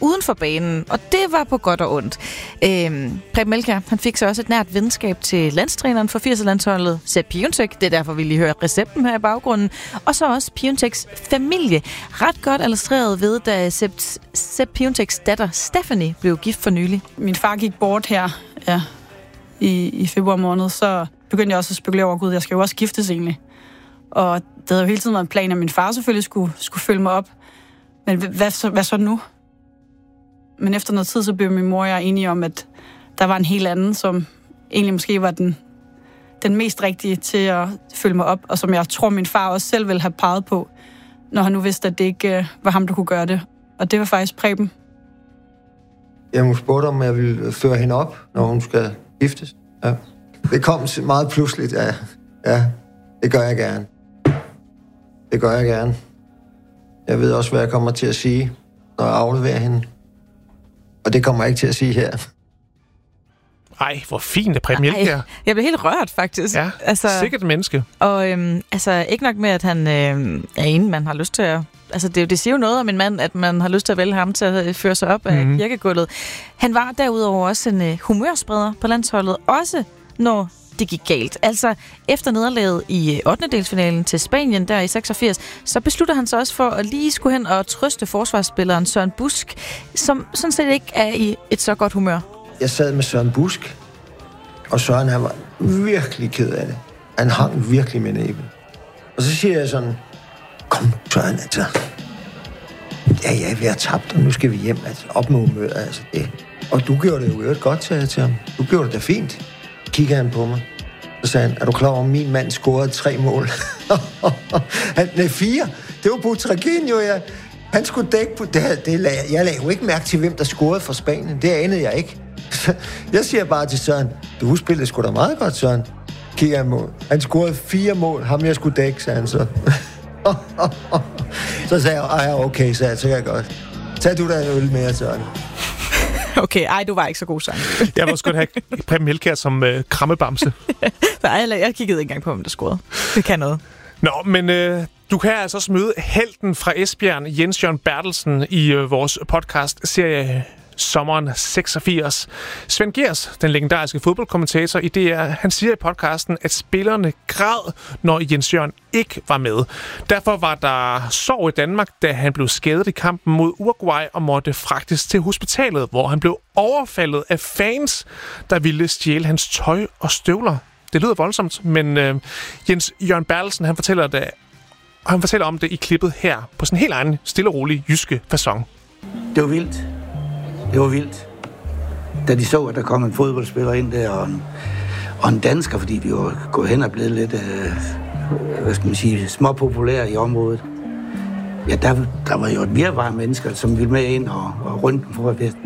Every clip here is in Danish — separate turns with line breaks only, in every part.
uden for banen, og det var på godt og ondt. Preben Melkjær, han fik så også et nært venskab til landstræneren for 80'er-landsholdet, Sepp Piontek. Det er derfor, vi lige hører recepten her i baggrunden. Og så også Pionteks familie. Ret godt illustreret ved, da Sepp Pionteks datter Stephanie blev gift for nylig.
Min far gik bort her i februar måned, så begyndte jeg også at spekulere over, gud, jeg skal jo også giftes egentlig. Og det havde jo hele tiden været en plan, at min far selvfølgelig skulle følge mig op. Men hvad så nu? Men efter noget tid, så blev min mor og jeg enige om, at der var en helt anden, som egentlig måske var den mest rigtige til at følge mig op, og som jeg tror, min far også selv ville have peget på, når han nu vidste, at det ikke var ham, der kunne gøre det. Og det var faktisk Preben.
Jeg spurgte, om jeg ville føre hende op, når hun skal giftes. Ja. Det kom meget pludseligt, ja. Det gør jeg gerne. Det gør jeg gerne. Jeg ved også, hvad jeg kommer til at sige, når jeg afleverer hende. Og det kommer jeg ikke til at sige her.
Ej, hvor fint, Preben Melkjær.
Jeg blev helt rørt, faktisk.
Ja, sikkert menneske.
Og ikke nok med, at han er en, man har lyst til at... Altså, det siger jo noget om en mand, at man har lyst til at vælge ham til at føre sig op af kirkegulvet. Han var derudover også en humørspreder på landsholdet, også når det gik galt. Altså, efter nederlaget i 8. til Spanien der i 86, så beslutter han sig også for at lige skulle hen og trøste forsvarsspilleren Søren Busk, som sådan set ikke er i et så godt humør.
Jeg sad med Søren Busk, og Søren, han var virkelig ked af det. Han hang virkelig med næben. Og så siger jeg sådan, kom Søren, altså. Ja, vi har tabt, og nu skal vi hjem. Altså, op med humøret, altså det. Og du gjorde det jo godt, sagde jeg til ham. Du gjorde det da fint. Kigger han på mig. Så sagde han, er du klar over, at min mand scorede 3 mål? 4. Det var Butragueño, ja. Han skulle dække på det. Jeg lagde jo ikke mærke til, hvem der scorede for Spanien. Det anede jeg ikke. Jeg siger bare til Søren, du spillede sgu da meget godt, Søren. Kigger han mål. Han scorede 4 mål. Ham jeg skulle dække, sagde han så. Så sagde jeg, okay, så kan jeg godt. Tag du da en øl mere, Søren.
Okay, du var ikke så god, Søren.
Jeg var sgu da have Preben Melkjær som krammebamse.
Nej, jeg kiggede ikke engang på, hvem der scorede. Det kan noget.
Nå, men du kan altså også møde helten fra Esbjerg, Jens Jørn Bertelsen, i vores podcast-serie Sommeren 86. Svend Gers, den legendariske fodboldkommentator i DR, han siger i podcasten, at spillerne græd, når Jens Jørn ikke var med. Derfor var der sorg i Danmark, da han blev skadet i kampen mod Uruguay og måtte fragtes til hospitalet, hvor han blev overfaldet af fans, der ville stjæle hans tøj og støvler. Det lyder voldsomt, men Jens Jørn Bertelsen, han fortæller om det i klippet her, på sådan en helt egen, stille og rolig jyske facon.
Det var vildt. Det var vildt. Da de så, at der kom en fodboldspiller ind der, og en dansker, fordi de var gået hen og blevet lidt, småpopulære i området. Ja, der var jo et virvar af mennesker, som ville med ind og rundt for at vide.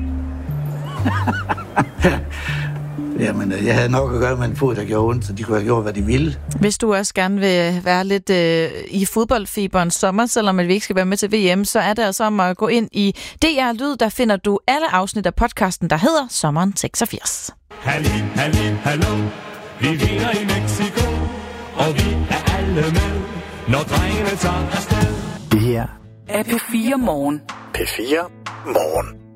Jamen, jeg havde nok at gøre med en fod, der gjorde ondt, så de kunne have gjort, hvad de ville.
Hvis du også gerne vil være lidt i fodboldfiberen sommer, selvom vi ikke skal være med til VM, så er det altså om at gå ind i DR Lyd. Der finder du alle afsnit af podcasten, der hedder Sommeren 86.
Halli, hallo, vi vinder i Mexico, og vi er alle med, når drengene tager afsted.
Det her er P4 Morgen.
P4 Morgen.